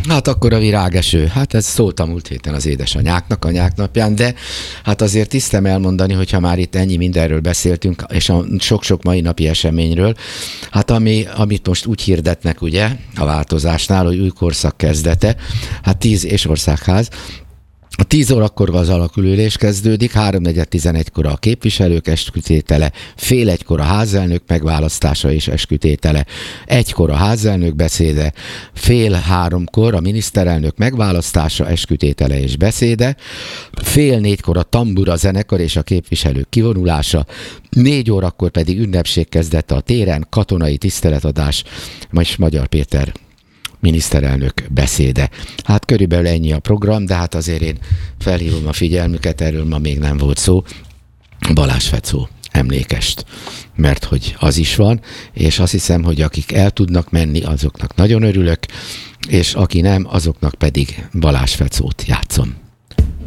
Hát akkor a virágeső. Hát ez szólt a múlt héten az édesanyáknak, anyák napján, de hát azért tisztem elmondani, hogyha már itt ennyi mindenről beszéltünk, és a sok-sok mai napi eseményről, hát amit most úgy hirdetnek ugye a változásnál, hogy új korszak kezdete, hát 10 és országház, a 10 órakor az alakulülés kezdődik, 3:4-11-kor a képviselők eskütétele, fél egykor a házelnök megválasztása és eskütétele, 1-kor a házelnök beszéde, fél 3-kor a miniszterelnök megválasztása, eskütétele és beszéde, fél 4-kor a tambura zenekar és a képviselők kivonulása, 4 órakor pedig ünnepség kezdete a téren, katonai tiszteletadás, majd Magyar Péter miniszterelnök beszéde. Hát körülbelül ennyi a program, de hát azért én felhívom a figyelmüket, erről ma még nem volt szó, Balázs Fecó emlékest, mert hogy az is van, és azt hiszem, hogy akik el tudnak menni, azoknak nagyon örülök, és aki nem, azoknak pedig Balázs Fecót játszom.